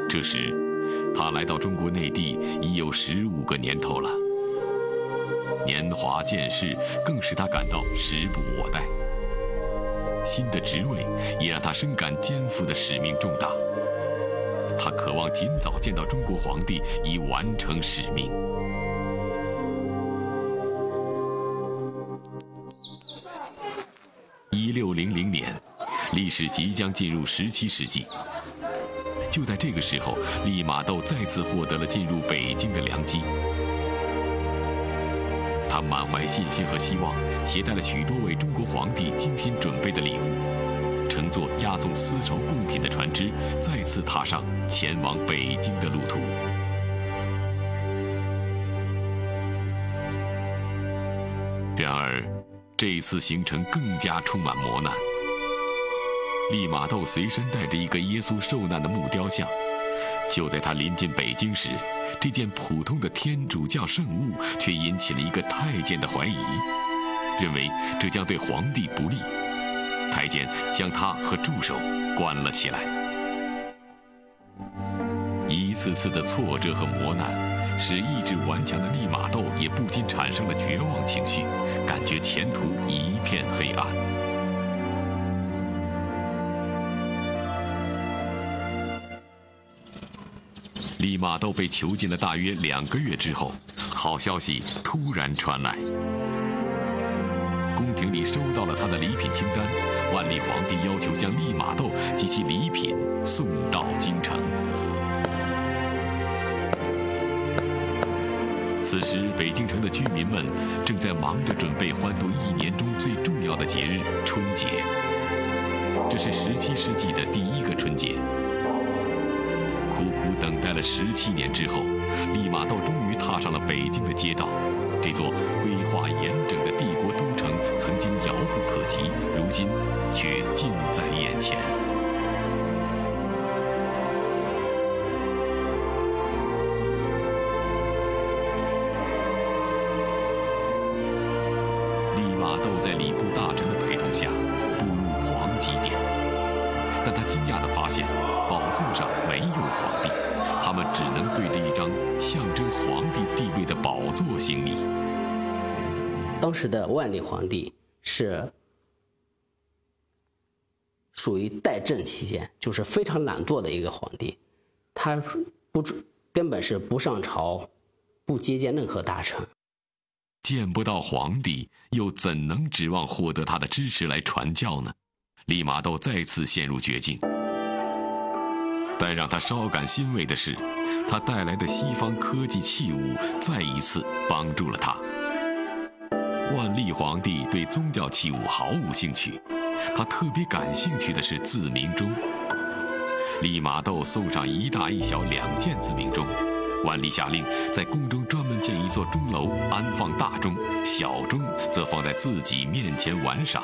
这时，他来到中国内地已有15个年头了。年华见识更使他感到时不我待。新的职位也让他深感肩负的使命重大。他渴望尽早见到中国皇帝，以完成使命。1600年，历史即将进入17世纪。就在这个时候，利玛窦再次获得了进入北京的良机。他满怀信心和希望，携带了许多为中国皇帝精心准备的礼物，乘坐押送丝绸贡品的船只，再次踏上前往北京的路途。然而，这一次行程更加充满磨难。利玛窦随身带着一个耶稣受难的木雕像，就在他临近北京时，这件普通的天主教圣物却引起了一个太监的怀疑，认为这将对皇帝不利。太监将他和助手关了起来。一次次的挫折和磨难，使意志顽强的利玛窦也不禁产生了绝望情绪，感觉前途一片黑暗。利玛窦被囚禁了大约2个月之后，好消息突然传来。宫廷里收到了他的礼品清单，万历皇帝要求将利玛窦及其礼品送到京城。此时，北京城的居民们正在忙着准备欢度1年中最重要的节日——春节。这是17世纪的第1个春节。苦苦等待了17年之后，利玛窦终于踏上了北京的街道。这座规划严整的帝国都城曾经遥不可及，如今却近在眼前。利玛窦在礼部大臣的陪同下步入皇极殿，但他惊讶地发现，宝座上没有皇帝，他们只能对着一张象征皇帝地位的宝座行礼。 当时的万历皇帝是属于怠政期间，就是非常懒惰的一个皇帝，他根本是不上朝，不接见任何大臣。 见不到皇帝，又怎能指望获得他的支持来传教呢？利玛窦再次陷入绝境。但让他稍感欣慰的是，他带来的西方科技器物再一次帮助了他。万历皇帝对宗教器物毫无兴趣，他特别感兴趣的是自鸣钟。利玛窦送上一大一小2件自鸣钟，万历下令在宫中专门建一座钟楼，安放大钟，小钟则放在自己面前玩赏。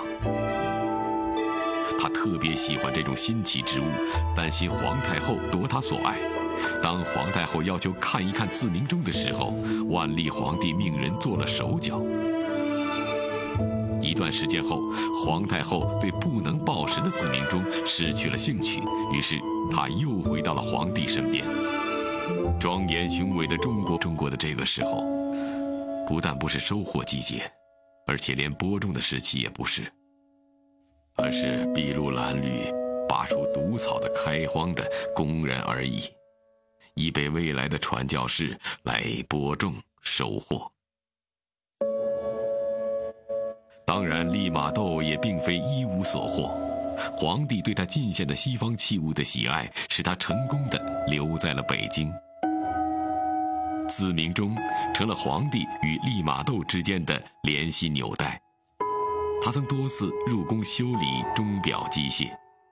他特别喜欢这种新奇之物，担心皇太后夺他所爱。当皇太后要求看一看自鸣钟的时候，万历皇帝命人做了手脚。一段时间后，皇太后对不能报时的自鸣钟失去了兴趣，于是她又回到了皇帝身边。庄严雄伟的中国的这个时候，不但不是收获季节，而且连播种的时期也不是，而是筚路蓝缕、拔出毒草的开荒的工人而已，以备未来的传教士来播种收获。当然，利玛窦也并非一无所获。皇帝对他进献的西方器物的喜爱，使他成功地留在了北京。自鸣钟成了皇帝与利玛窦之间的联系纽带。他曾多次入宫修理钟表机械。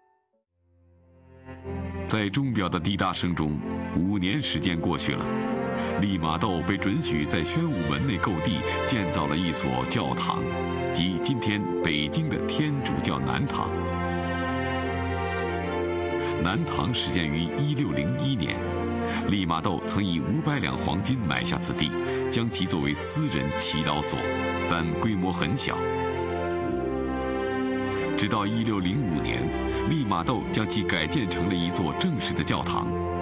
在钟表的滴答声中，5年时间过去了，利玛窦被准许在宣武门内购地建造了一所教堂，即今天北京的天主教南堂。南堂始建于1601年，利玛窦曾以500两黄金买下此地，将其作为私人祈祷所，但规模很小。直到1605年，利玛窦将其改建成了一座正式的教堂。